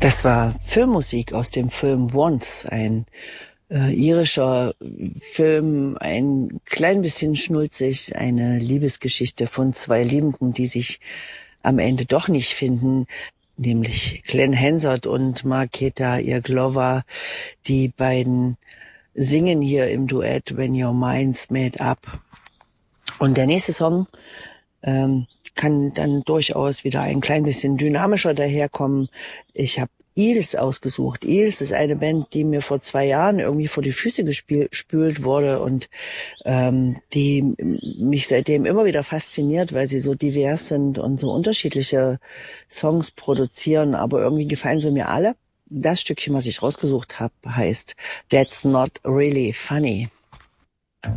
Das war Filmmusik aus dem Film Once, ein irischer Film, ein klein bisschen schnulzig, eine Liebesgeschichte von zwei Liebenden, die sich am Ende doch nicht finden, nämlich Glenn Hansard und Markéta Irglová. Die beiden singen hier im Duett When Your Mind's Made Up. Und der nächste Song kann dann durchaus wieder ein klein bisschen dynamischer daherkommen. Ich habe Eels ausgesucht. Eels ist eine Band, die mir vor 2 Jahren irgendwie vor die Füße gespült wurde und die mich seitdem immer wieder fasziniert, weil sie so divers sind und so unterschiedliche Songs produzieren, aber irgendwie gefallen sie mir alle. Das Stückchen, was ich rausgesucht habe, heißt That's Not Really Funny.